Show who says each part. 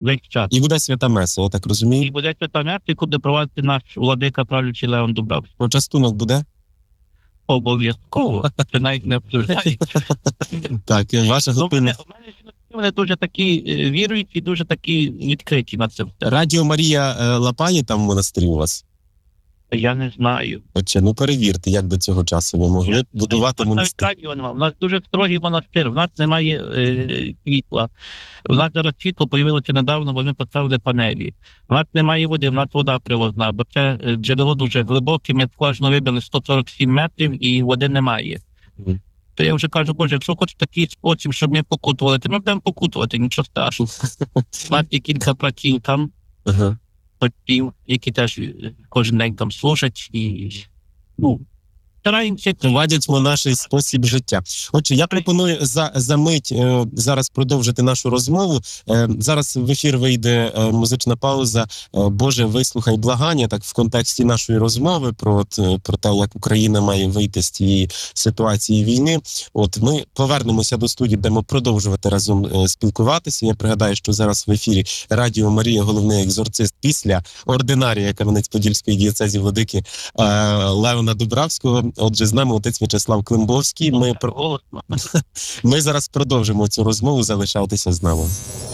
Speaker 1: весь час.
Speaker 2: І буде свята меса, я так розумію.
Speaker 1: І буде свята меса, яку буде проводити наш владика правлячий Леон Дубравський.
Speaker 2: Почастунок буде?
Speaker 1: Обов'язково. Це навіть не обсуждається.
Speaker 2: Так, ваша
Speaker 1: Ну,
Speaker 2: групина.
Speaker 1: у мене вони дуже такі віруючі, дуже такі відкриті на це.
Speaker 2: Радіо Марія лапає там в монастирі у вас?
Speaker 1: Я не знаю.
Speaker 2: Отче, ну перевірте, як до цього часу ви могли будувати монастир.
Speaker 1: У нас дуже строгий монастир, у нас немає світла. У нас зараз світло появилося недавно, бо ми поставили панелі. У нас немає води, у нас вода привозна, бо це джерело дуже глибоке, ми скважину вибили 147 метрів і води немає.
Speaker 2: Мгм.
Speaker 1: То я вже кажу, Боже, якщо хочеш такий спосіб, щоб ми покутували, то ми будемо покутувати, нічого страшного. У нас є кілька братів там,
Speaker 2: Ага.
Speaker 1: батьків, які теж кожен день там служать і стараємося.
Speaker 2: Вадять наш спосіб життя. Отже, я пропоную за мить зараз продовжити нашу розмову. Зараз в ефір вийде музична пауза. Боже, вислухай благання, так в контексті нашої розмови про те, як Україна має вийти з цієї ситуації війни. От ми повернемося до студії, будемо продовжувати разом спілкуватися. Я пригадаю, що зараз в ефірі Радіо Марія, головний екзорцист після ординарія Кам'янець-Подільської дієцезії владики Леона Дубравського. Отже, з нами отець В'ячеслав Климбовський. Ми зараз продовжимо цю розмову. Залишайтеся з нами.